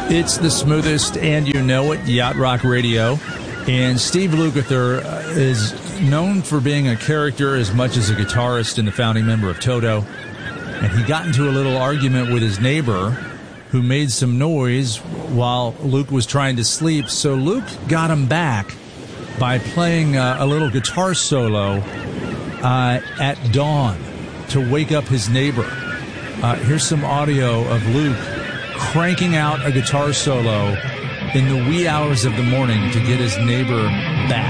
It's the smoothest, and you know it, Yacht Rock Radio. And Steve Lukather is known for being a character as much as a guitarist and the founding member of Toto. And he got into a little argument with his neighbor who made some noise while Luke was trying to sleep. So Luke got him back by playing a little guitar solo at dawn to wake up his neighbor. Here's some audio of Luke cranking out a guitar solo in the wee hours of the morning to get his neighbor back.